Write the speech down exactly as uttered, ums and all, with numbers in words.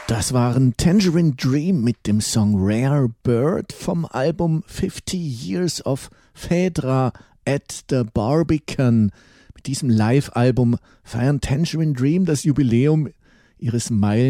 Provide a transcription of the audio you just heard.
Das waren Tangerine Dream mit dem Song Rare Bird vom Album fifty Years of Phaedra at the Barbican. Mit diesem Live-Album feiern Tangerine Dream das Jubiläum ihres Meilensteins